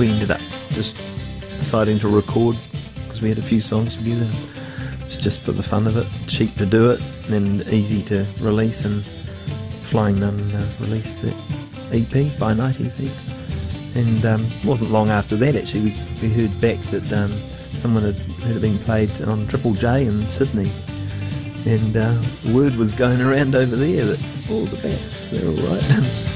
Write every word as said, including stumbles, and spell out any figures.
we ended up just deciding to record because we had a few songs together. It's just for the fun of it, cheap to do it and easy to release, and Flying Nun uh, released the E P, By Night E P. And um, it wasn't long after that actually we, we heard back that um, someone had, had been played on Triple J in Sydney, and uh, word was going around over there that all the bats, they're alright.